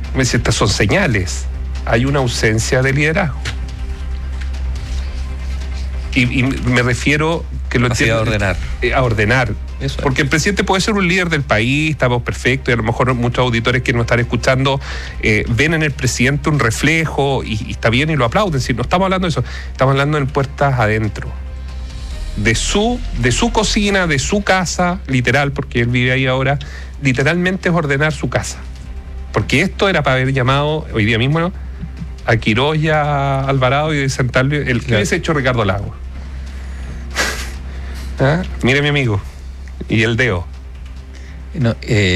Estas son señales. Hay una ausencia de liderazgo. Y me refiero que lo entiendo, a ordenar. Eso porque el presidente puede ser un líder del país, estamos perfectos, y a lo mejor muchos auditores que nos están escuchando ven en el presidente un reflejo y está bien y lo aplauden. Si no estamos hablando de eso, estamos hablando en puertas adentro. De su cocina, de su casa, literal, porque él vive ahí ahora, literalmente es ordenar su casa. Porque esto era para haber llamado hoy día mismo, ¿no?, a Quirós y a Alvarado y de sentarle el que hubiese hecho Ricardo Lagos. ¿Ah? Mire, mi amigo. Y el Deo. No,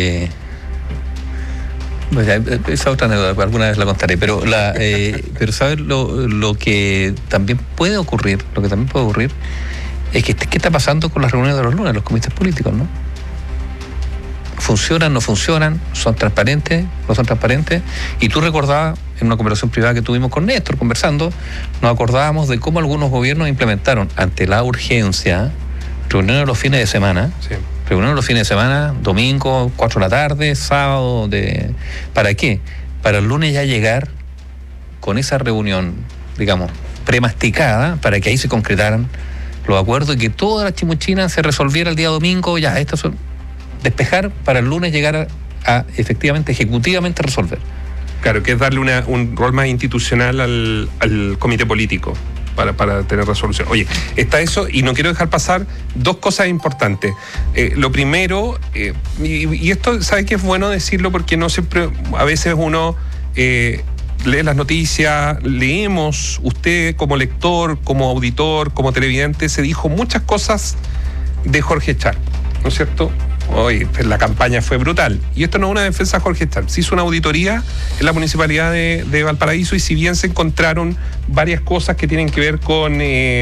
pues esa otra anécdota, alguna vez la contaré, pero pero ¿sabes lo que también puede ocurrir? Lo que también puede ocurrir es que ¿qué está pasando con las reuniones de los lunes, los comités políticos, no? ¿Funcionan, no funcionan? ¿Son transparentes, no son transparentes? Y tú recordabas, en una conversación privada que tuvimos con Néstor, conversando, nos acordábamos de cómo algunos gobiernos implementaron, ante la urgencia, reuniones los fines de semana. Sí. Reuniones los fines de semana, domingo, 4 de la tarde, sábado, ¿para qué? Para el lunes ya llegar con esa reunión, digamos, premasticada, para que ahí se concretaran los acuerdos y que toda la chimuchina se resolviera el día domingo, ya, estas son... despejar para el lunes llegar a efectivamente, ejecutivamente resolver. Claro, que es darle un rol más institucional al comité político para tener resolución. Oye, está eso, y no quiero dejar pasar dos cosas importantes. Lo primero, y esto, ¿sabe qué es bueno decirlo? Porque no siempre, a veces uno lee las noticias, leemos, usted como lector, como auditor, como televidente, se dijo muchas cosas de Jorge Char, ¿no es cierto? Hoy la campaña fue brutal. Y esto no es una defensa de Jorge Char. Se hizo una auditoría en la municipalidad de Valparaíso y si bien se encontraron varias cosas que tienen que ver con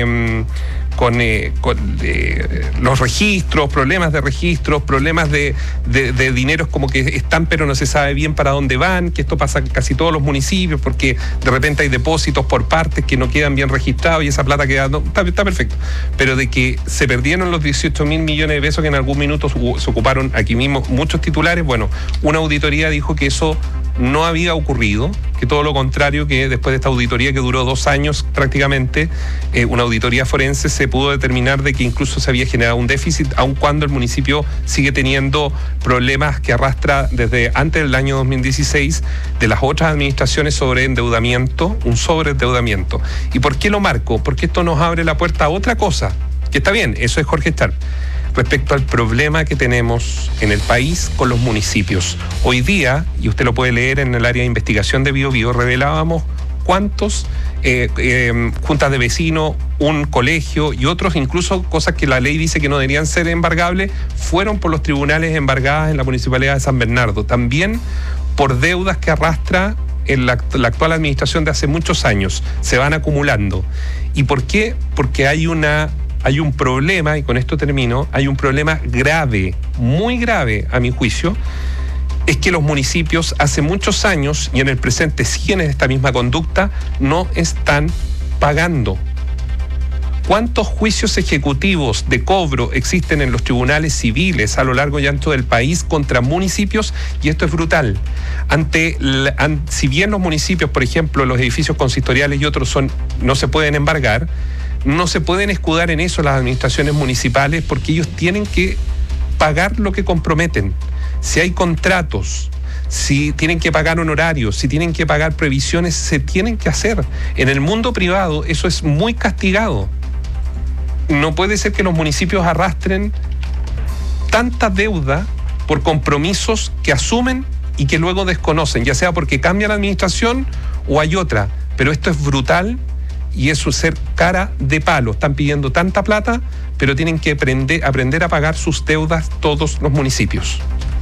los registros, problemas de registros, problemas de dineros como que están pero no se sabe bien para dónde van, que esto pasa en casi todos los municipios porque de repente hay depósitos por partes que no quedan bien registrados y esa plata queda... No, está perfecto. Pero de que se perdieron los 18.000 millones de pesos que en algún minuto se ocuparon aquí mismo muchos titulares, bueno, una auditoría dijo que eso no había ocurrido, que todo lo contrario, que después de esta auditoría que duró 2 años prácticamente, una auditoría forense, se pudo determinar de que incluso se había generado un déficit, aun cuando el municipio sigue teniendo problemas que arrastra desde antes del año 2016 de las otras administraciones sobre endeudamiento, un sobreendeudamiento. ¿Y por qué lo marco? Porque esto nos abre la puerta a otra cosa, que está bien, eso es Jorge Char, respecto al problema que tenemos en el país con los municipios. Hoy día, y usted lo puede leer en el área de investigación de Biobío, revelábamos cuántos juntas de vecinos, un colegio y otros, incluso cosas que la ley dice que no deberían ser embargables, fueron por los tribunales embargadas en la Municipalidad de San Bernardo. También por deudas que arrastra en la actual administración de hace muchos años. Se van acumulando. ¿Y por qué? Porque hay un problema, y con esto termino, hay un problema grave, muy grave a mi juicio, es que los municipios hace muchos años, y en el presente siguen en esta misma conducta, no están pagando. ¿Cuántos juicios ejecutivos de cobro existen en los tribunales civiles a lo largo y ancho del país contra municipios? Y esto es brutal. Si bien los municipios, por ejemplo, los edificios consistoriales y otros no se pueden embargar, no se pueden escudar en eso las administraciones municipales porque ellos tienen que pagar lo que comprometen. Si hay contratos, si tienen que pagar honorarios, si tienen que pagar previsiones, se tienen que hacer. En el mundo privado eso es muy castigado. No puede ser que los municipios arrastren tanta deuda por compromisos que asumen y que luego desconocen, ya sea porque cambia la administración o hay otra. Pero esto es brutal. Y eso es ser cara de palo. Están pidiendo tanta plata, pero tienen que aprender a pagar sus deudas todos los municipios.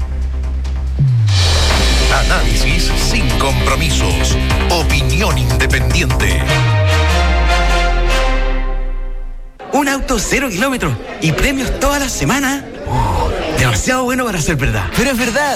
Análisis sin compromisos. Opinión independiente. Un auto 0 kilómetros y premios todas las semanas. Demasiado bueno para ser verdad. Pero es verdad.